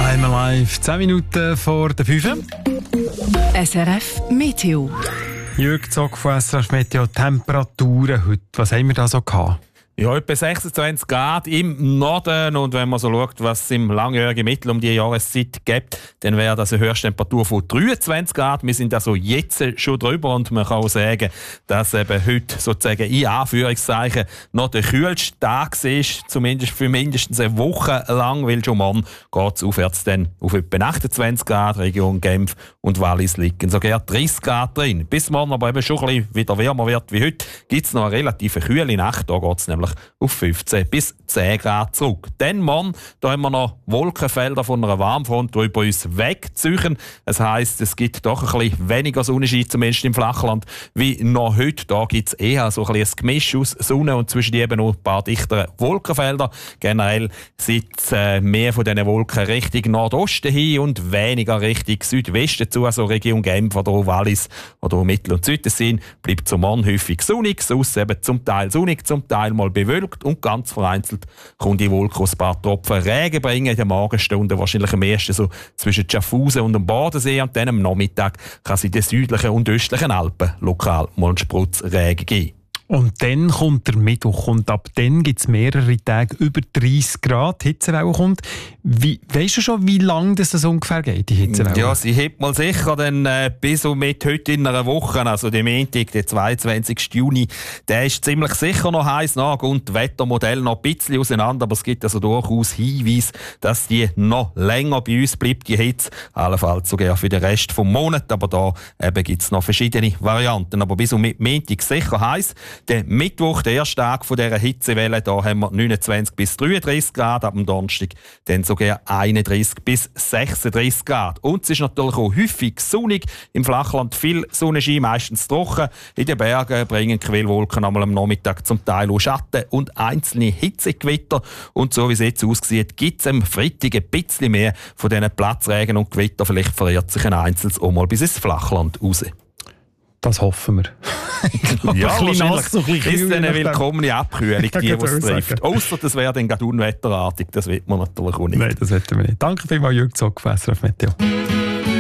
Einmal live, 10 Minuten vor der 5. SRF Meteo. Jürg Zock von SRF Meteo. Temperaturen heute, was haben wir da so gehabt? Ja, etwa 26 Grad im Norden. Und wenn man so schaut, was es im langjährigen Mittel um die Jahreszeit gibt, dann wäre das eine Höchsttemperatur von 23 Grad. Wir sind also jetzt schon drüber und man kann auch sagen, dass eben heute sozusagen in Anführungszeichen noch der kühlste Tag ist, zumindest für mindestens eine Woche lang, weil schon morgen geht es aufwärts dann auf etwa 28 Grad. Region Genf und Wallis liegen sogar 30 Grad drin. Bis morgen aber eben schon ein bisschen wieder wärmer wird wie heute, gibt es noch eine relativ kühle Nacht. Da geht es nämlich auf 15 bis 10 Grad zurück. Dann morgen, da haben wir noch Wolkenfelder von einer Warmfront, die über uns wegziehen. Das heisst, es gibt doch ein bisschen weniger Sonnenschein, zumindest im Flachland, wie noch heute. Da gibt es eher so ein bisschen ein Gemisch aus Sonne und zwischen eben noch ein paar dichtere Wolkenfelder. Generell sind mehr von diesen Wolken Richtung Nordosten hin und weniger Richtung Südwesten zu, also Region Genf oder Wallis oder Mittel- und Südtessin. Bleibt zum Morgen häufig sonnig, sonst eben zum Teil sonnig, zum Teil mal bewölkt und ganz vereinzelt kommt die Wolke aus ein paar Tropfen Regen bringen in den Morgenstunden, wahrscheinlich am ersten so zwischen Schaffhausen und dem Bodensee, und dann am Nachmittag kann es in den südlichen und östlichen Alpen lokal mal einen Sprutz Regen geben. Und dann kommt der Mittwoch und ab dann gibt es mehrere Tage über 30 Grad. Die Hitzewelle kommt. Weisst du schon, wie lange das ungefähr geht, die Hitzewelle? Ja, sie hebt mal sicher dann bis und mit heute in einer Woche, also der Montag, der 22. Juni, der ist ziemlich sicher noch heiß. Na gut, das Wettermodell noch ein bisschen auseinander, aber es gibt also durchaus Hinweise, dass die noch länger bei uns bleibt, die Hitze. Allenfalls sogar für den Rest des Monats, aber da gibt es noch verschiedene Varianten. Aber bis und mit Montag sicher heiß. Der Mittwoch, der erste Tag dieser Hitzewelle, da haben wir 29 bis 33 Grad, ab dem Donnerstag dann sogar 31 bis 36 Grad. Und es ist natürlich auch häufig sonnig, im Flachland viel Sonnenschein, meistens trocken. In den Bergen bringen Quellwolken einmal am Nachmittag zum Teil auch Schatten und einzelne Hitzegewitter. Und so wie es jetzt aussieht, gibt es am Freitag ein bisschen mehr von diesen Platzregen und Gewitter. Vielleicht verirrt sich ein einzelnes auch mal bis ins Flachland raus. Das hoffen wir. Ja, ein bisschen nass, wahrscheinlich so ein bisschen ist eine willkommene Abkühlung, die es trifft. Sagen. Ausser das wäre dann gerade unwetterartig, das will man natürlich auch nicht. Nein, das wollen wir nicht. Danke vielmals, Jürg Zock von SRF Meteo.